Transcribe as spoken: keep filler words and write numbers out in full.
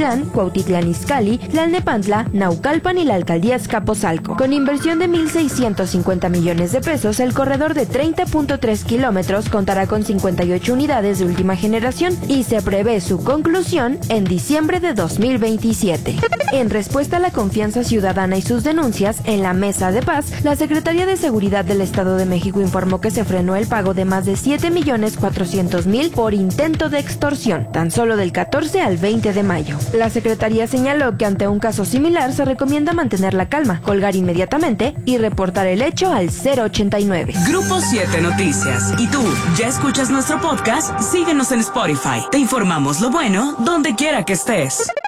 Tepoztlán, Cuautitlán Izcalli, Tlalnepantla, Naucalpan y la alcaldía Azcapotzalco. Con inversión de mil seiscientos cincuenta millones de pesos, el corredor de treinta punto tres kilómetros contará con cincuenta y ocho unidades de última generación y se prevé su conclusión en diciembre de dos mil veintisiete. En respuesta a la confianza ciudadana y sus denuncias, en la Mesa de Paz, la Secretaría de Seguridad del Estado de México informó que se frenó el pago de más de siete millones cuatrocientos mil por intento de extorsión, tan solo del catorce al veinte de mayo. La Secretaría señaló que ante un caso similar se recomienda mantener la calma, colgar inmediatamente y reportar el hecho al cero ochenta y nueve. Grupo siete Noticias. ¿Y tú, ya escuchas nuestro podcast? Síguenos en Spotify. Te informamos lo bueno donde quiera que estés.